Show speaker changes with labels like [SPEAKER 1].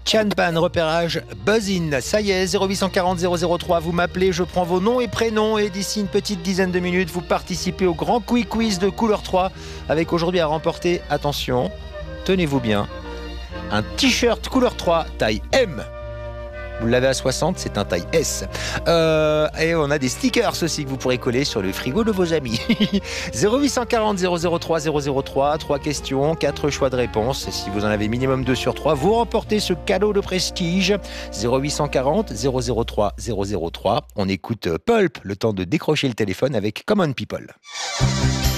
[SPEAKER 1] Chanpan, repérage Buzzin. Ça y est, 0840 003, vous m'appelez, je prends vos noms et prénoms et d'ici une petite dizaine de minutes, vous participez au grand quiz de couleur 3 avec aujourd'hui à remporter, attention, tenez-vous bien, un t-shirt couleur 3 taille M. Vous l'avez à 60, c'est un taille S. Et on a des stickers aussi que vous pourrez coller sur le frigo de vos amis. 0840 003 003, 3 questions, 4 choix de réponse. Si vous en avez minimum 2 sur 3, vous remportez ce cadeau de prestige. 0840 003 003. On écoute Pulp, le temps de décrocher le téléphone avec Common People.